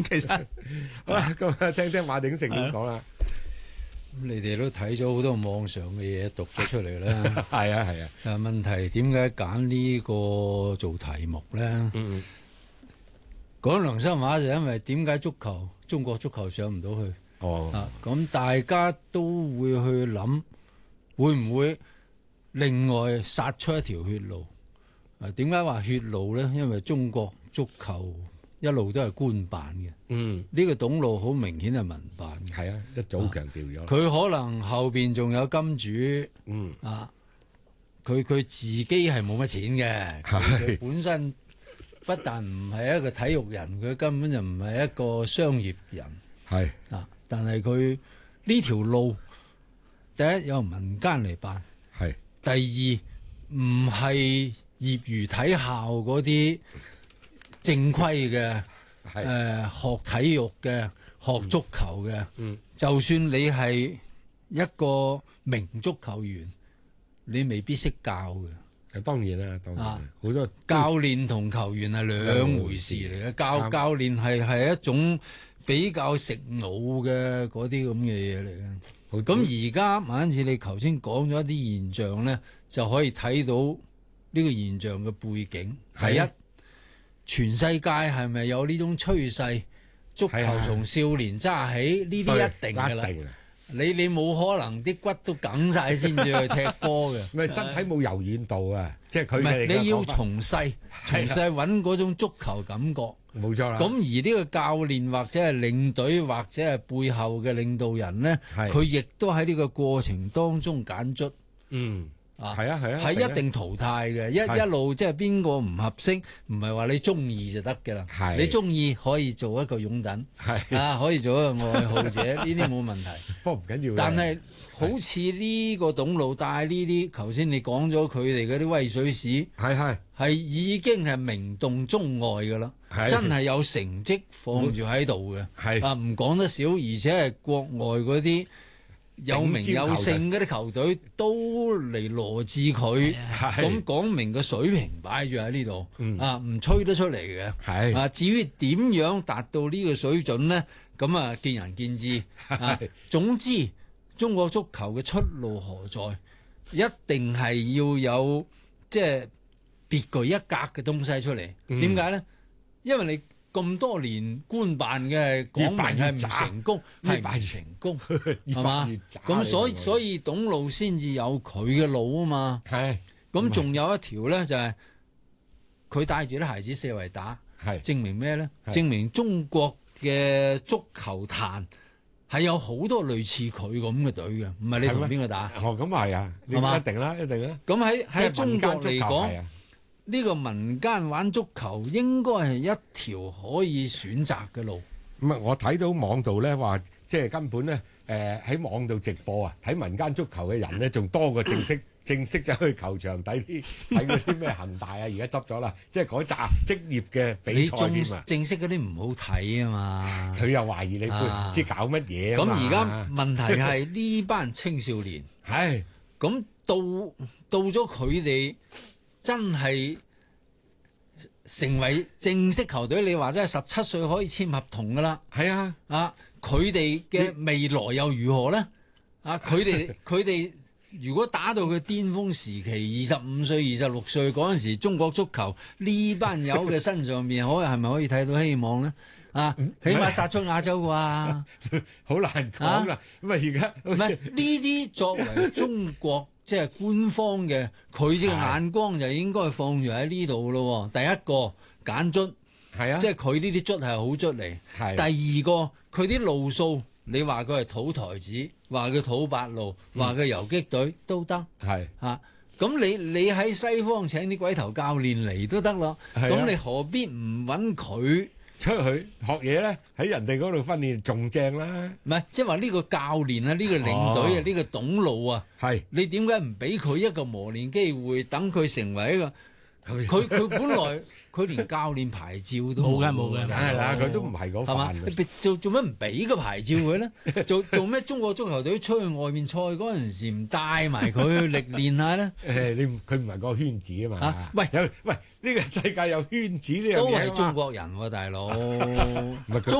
其實好啦，咁啊，聽聽馬鼎盛點講啦。 咁你哋都睇咗好多網上嘅嘢讀咗出嚟啦。 係啊係啊。 但係問題點解揀呢個做題目咧？講良心話就因為點解中國足球上唔到去？咁大家都會去諗，會唔會另外殺出一條血路？點解話血路咧？因為中國足球一路都係官辦嘅。呢個董路好明顯係民辦嘅。 係啊，一早強調咗。 佢可能後邊仲有金主。佢自己係冇乜錢嘅。佢本身不但唔係一個體育人，佢根本就唔係一個商業人。但係佢呢條路，第一有民間嚟辦，第二唔係業餘體校嗰啲正規嘅學體育嘅、學足球嘅。就算你係一個名足球員，你未必識教嘅。 當然啦，當然好多教練同球員係兩回事嚟嘅。教練係一種比較食腦嘅嗰啲咁嘅嘢嚟嘅。咁而家馬恩賜你頭先講咗一啲現象咧，就可以睇到呢個現象嘅背景。第一，全世界係咪有呢種趨勢？足球從少年揸起，呢啲一定㗎啦。你冇可能啲骨都梗晒先至去踢波嘅。 唔係身體冇柔軟度啊，即係佢哋。 你要從細揾嗰種足球感覺。 冇錯啦。咁而呢個教練或者係領隊或者係背後嘅領導人咧，佢亦都喺呢個過程當中揀卒。係一定淘汰嘅。一路即係邊個唔合適，唔係話你中意就得嘅啦。你中意可以做一個擁躉，可以做一個愛好者，呢啲冇問題。 不過唔緊要。但係好似呢個董路帶呢啲，頭先你講咗佢哋嗰啲威水史，係已經係名動中外㗎啦。真係有成績放住喺度嘅。唔講得少，而且係國外嗰啲有名有姓嗰啲球隊都嚟羅致佢，咁講明個水平擺住喺呢度，唔吹得出嚟嘅。至於點樣達到呢個水準呢？咁見仁見智。總之，中國足球嘅出路何在？一定係要有即係別具一格嘅東西出嚟。點解呢？因為你咁多年官辦嘅講明係唔成功，係唔成功，係嘛？咁所以董路先至有佢嘅路啊嘛。咁仲有一條咧，就係佢帶住啲孩子四圍打，證明咩咧？證明中國嘅足球壇係有好多類似佢咁嘅隊嘅，唔係你同邊個打？ 咁係啊，係嘛？一定啦，一定啦。 咁喺中國嚟講，呢個民間玩足球應該係一條可以選擇嘅路。 咁我睇到網度咧話，即係根本咧喺網度直播啊，睇民間足球嘅人咧仲多過正式走去球場睇嗰啲咩恒大啊，而家執咗啦，即係嗰扎職業嘅比賽添啊。 正式嗰啲唔好睇啊嘛。 佢又懷疑你唔知搞乜嘢。 咁而家問題係呢班青少年，咁到咗佢哋真係成為正式球隊，你話真係17歲可以簽合同噶啦。佢哋嘅未來又如何呢？佢哋如果打到佢巔峰時期，25歲、26歲嗰陣時，中國足球呢班友嘅身上面係咪可以睇到希望呢？起碼殺出亞洲啩？ 好難講噶。咁而家唔係呢啲作為中國即係官方嘅，佢嘅眼光就應該放住喺呢度咯。第一個揀卒，即係佢呢啲卒係好卒嚟。第二個佢啲路數，你話佢係土台子，話佢土八路，話佢游擊隊都得。咁你喺西方請啲鬼頭教練嚟都得咯。咁你何必唔揾佢出去學嘢咧？喺人哋嗰度訓練仲正啦。 唔係，即係話呢個教練啊，呢個領隊啊，呢個董路啊，你點解唔俾佢一個磨練機會，等佢成為一個？佢本來佢連教練牌照都冇嘅， 係啦，佢都唔係嗰範。 做乜唔俾個牌照佢咧？做咩中國足球隊出去外面賽嗰陣時唔帶埋佢去歷練下咧？ 佢唔係個圈子啊嘛。 喂， 呢個世界有圈子呢樣嘢都係中國人喎，大佬。